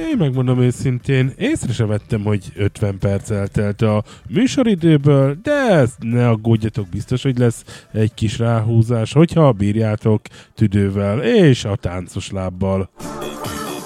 Én megmondom őszintén, észre se vettem, hogy 50 perc eltelt a műsoridőből, de ezt ne aggódjatok, biztos, hogy lesz egy kis ráhúzás, hogyha bírjátok tüdővel és a táncos lábbal.